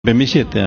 PM7.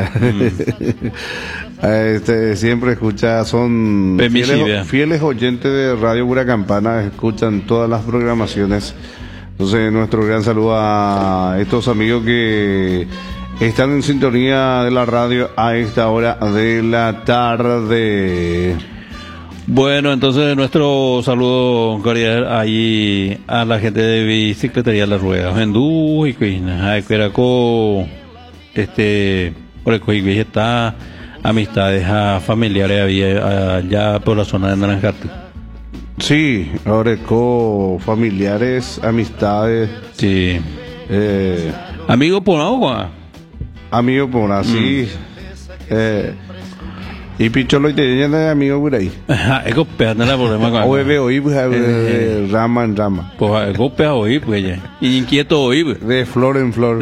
Siempre escucha, son fieles oyentes de Radio Pura Campana, escuchan todas las programaciones. Entonces, nuestro gran saludo a estos amigos que están en sintonía de la radio a esta hora de la tarde. Bueno, entonces nuestro saludo cordial ahí a la gente de Bicicletería de las Ruedas. Vendú y Cuina, ay, Cueraco, por el Coigüey está amistades a familiares había allá por la zona de Naranjate. Sí, ahora familiares, amistades. Sí. Amigo por agua. Amigo por así. Y Picholo y te de amigo por ahí. Es golpea, no hay problema con Oye, oí, rama en rama. Pues es golpea oí, pues ya. Y inquieto oí. De flor en flor.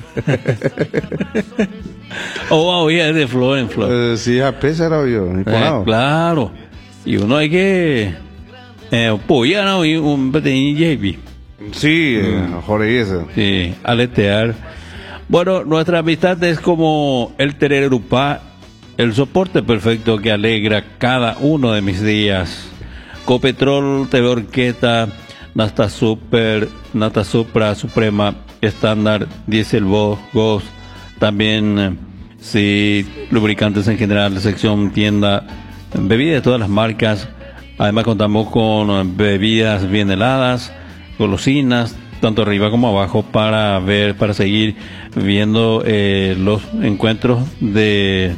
Oye, de flor en flor. Sí, a pesar yo. Claro. Y uno hay que apoyar a un pequeño JB. Sí, Jorge ese. Sí, aletear. Bueno, nuestra amistad es como el Tererupá, el soporte perfecto que alegra cada uno de mis días. Copetrol, TV Orqueta, Nasta Super, Nasta Supra, Suprema, Estándar, Diesel Ghost, también sí, lubricantes en general, sección tienda, bebidas de todas las marcas. Además contamos con bebidas bien heladas, golosinas, tanto arriba como abajo, para seguir viendo los encuentros del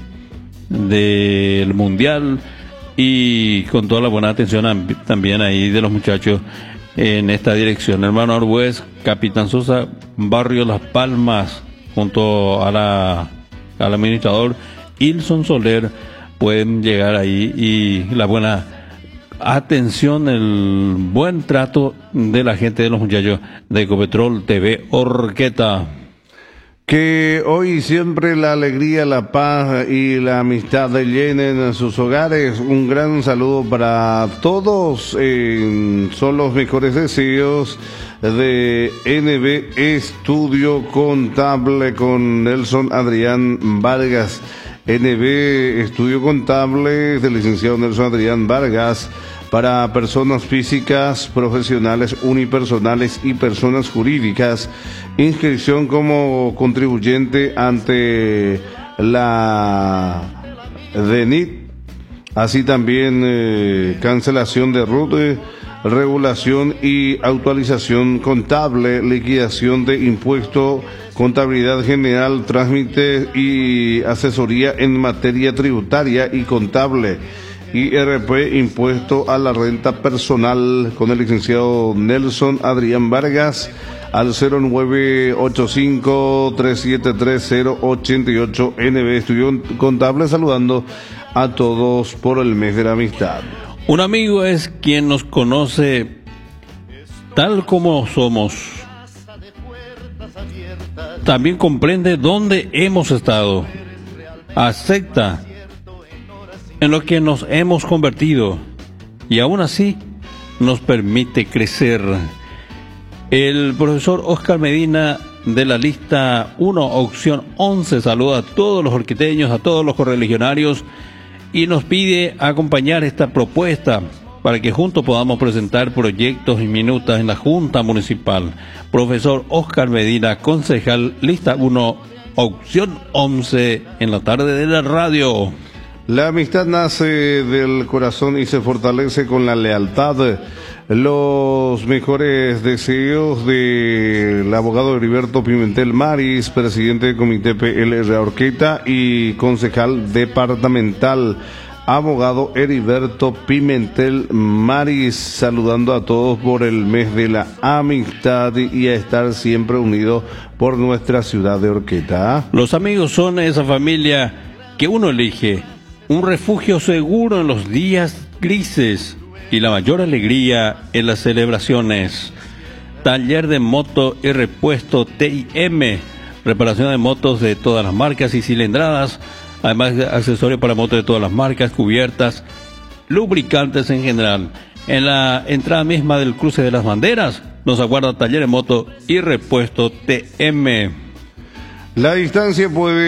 mundial, y con toda la buena atención también ahí de los muchachos en esta dirección. Hermano Arbues, Capitán Sosa, Barrio Las Palmas, junto al administrador Ilson Soler, pueden llegar ahí, y la buena atención, el buen trato de la gente, de los muchachos de Ecopetrol TV Orqueta. Que hoy siempre la alegría, la paz y la amistad llenen sus hogares. Un gran saludo para todos. Son los mejores deseos de NB Estudio Contable con Nelson Adrián Vargas. NB Estudio Contable del licenciado Nelson Adrián Vargas, para personas físicas, profesionales, unipersonales y personas jurídicas. Inscripción como contribuyente ante la DENIT, así también cancelación de RUT, regulación y actualización contable, liquidación de impuesto, contabilidad general, trámite y asesoría en materia tributaria y contable. IRP, impuesto a la renta personal, con el licenciado Nelson Adrián Vargas, al 0985-373-088. NB Estudio Contable, saludando a todos por el mes de la amistad. Un amigo es quien nos conoce tal como somos. También comprende dónde hemos estado. Acepta en lo que nos hemos convertido, y aún así nos permite crecer. El profesor Oscar Medina, de la lista 1, opción 11, saluda a todos los orquiteños, a todos los correligionarios, y nos pide acompañar esta propuesta para que juntos podamos presentar proyectos y minutas en la Junta Municipal. Profesor Oscar Medina, concejal, lista 1, opción 11, en la tarde de la radio. La amistad nace del corazón y se fortalece con la lealtad. Los mejores deseos del abogado Heriberto Pimentel Maris, presidente del Comité PLR Orqueta y concejal departamental. Abogado Heriberto Pimentel Maris, saludando a todos por el mes de la amistad y a estar siempre unidos por nuestra ciudad de Orqueta. Los amigos son esa familia que uno elige, un refugio seguro en los días grises y la mayor alegría en las celebraciones. Taller de moto y repuesto TIM, reparación de motos de todas las marcas y cilindradas, además de accesorios para motos de todas las marcas, cubiertas, lubricantes en general. En la entrada misma del cruce de las banderas nos aguarda Taller de moto y repuesto TM. La distancia puede